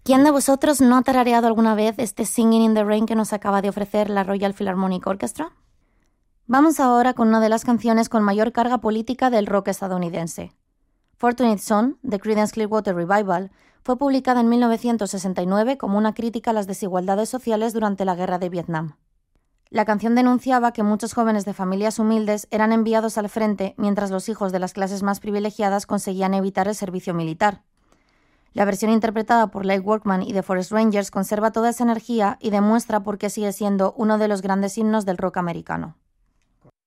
¿Quién de vosotros no ha tarareado alguna vez este Singing in the Rain que nos acaba de ofrecer la Royal Philharmonic Orchestra? Vamos ahora con una de las canciones con mayor carga política del rock estadounidense. Fortunate Son, de Creedence Clearwater Revival, fue publicada en 1969 como una crítica a las desigualdades sociales durante la Guerra de Vietnam. La canción denunciaba que muchos jóvenes de familias humildes eran enviados al frente mientras los hijos de las clases más privilegiadas conseguían evitar el servicio militar. La versión interpretada por Leigh Workman y The Forest Rangers conserva toda esa energía y demuestra por qué sigue siendo uno de los grandes himnos del rock americano.